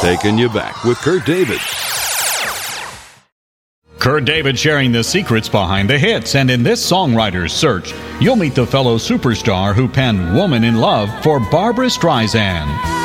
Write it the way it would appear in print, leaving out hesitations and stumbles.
Taking you back with Kurt David. Kurt David sharing the secrets behind the hits, and in this songwriter's search, you'll meet the fellow superstar who penned Woman in Love for Barbra Streisand.